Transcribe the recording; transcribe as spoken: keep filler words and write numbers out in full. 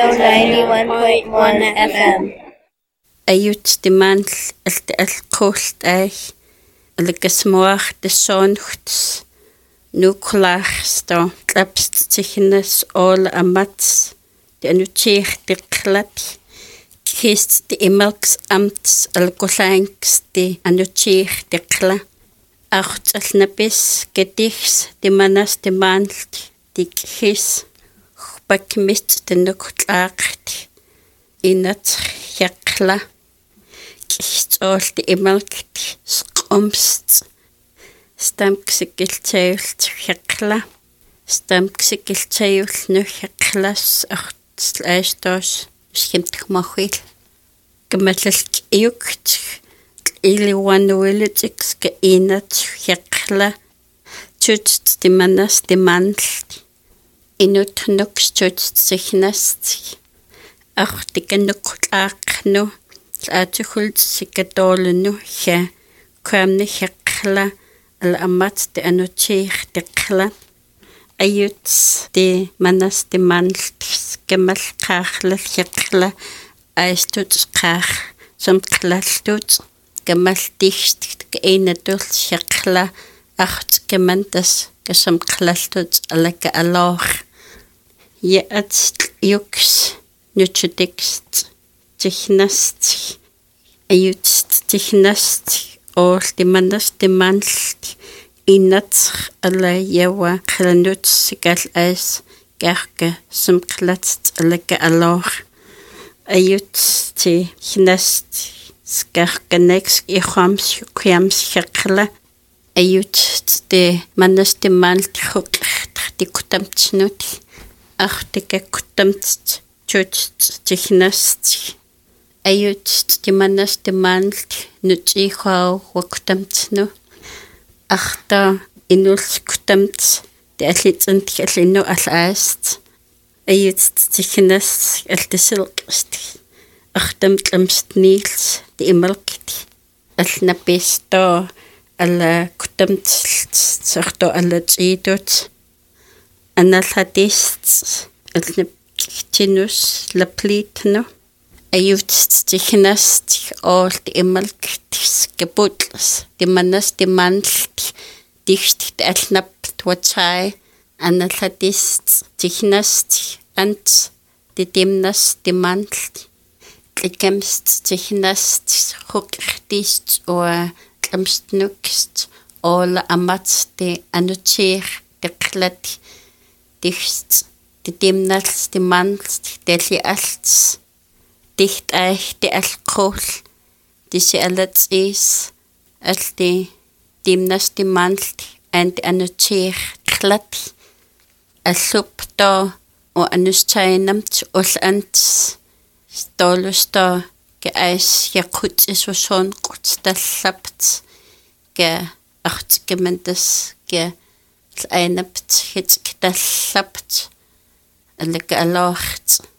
ninety-one point one F M. Ayut demand at the coast ay alakasmoach the sonchts nuclear sto klapst sichnes all amats the anuchich the klat kist the emelks amts alkolanks the anuchich the kla acht alnapis gedichs the manas the mand the kis bakmist the nuklacht inat yakla kist all the emelkt skomst stamksikiltayult yakla stamksikiltayult nu yaklas acht slaistos skimtmachil gemetlk yukt iliwanuilitix ke inat yakla tut the manas the mandl inut nux tut signast ach the genuklaqno atukhult sikatolnu ja kwamne yakla al amat de anochich de kla ayut de manas de mandl gemal khakhl yakla aistut khakh som klaltut gemal dicht geenatul yakla acht gemantas gesam klaltut alaka alor ye at yux nuchudix technast ayut technast all the manas the mandl inat ala yawa khalanut sikal as garke som klatst alaka alor ayut te knast skarkanex i khams khams yakla ayut te manas the mandl khuk te kutamtsnut ach te kutamts chut technast ayut te manas the mandl nuchi khaw waktamtsnu achta inul kutamts de alitsant kallinu alast ayut technast altisilqst achtam tlamst nils de imalkt alnapisto ala kutamts sarto alatsitut analhatist alnaptinus laplitno ayut technast all the imalkt gebutls de manas de mandl dicht de alnap twatsai analhatist technast ant de demnas de mandl kemst technast hukdist o kemst nukst all amat de anochir de klat dicht de demnas de mandl de li alts dicht eich de alkohol disse alats is als de demnas de mandl and anochir klat asupto o anustainamt ol ant stolusta ge eis yakut is son kutstallapt ge acht gemendes ge einapt hit ktallapt alaka alocht